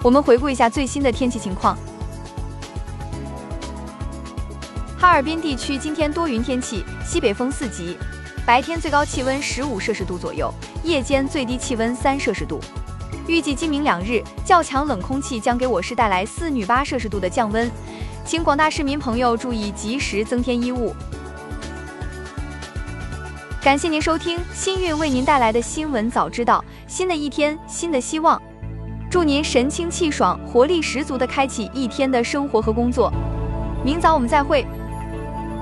我们回顾一下最新的天气情况。哈尔滨地区今天多云天气，西北风4级，白天最高气温15摄氏度左右，夜间最低气温3摄氏度。预计今明2日，较强冷空气将给我市带来4女8摄氏度的降温，请广大市民朋友注意及时增添衣物。感谢您收听新韵为您带来的新闻早知道，新的一天，新的希望。祝您神清气爽、活力十足地开启一天的生活和工作。明早我们再会。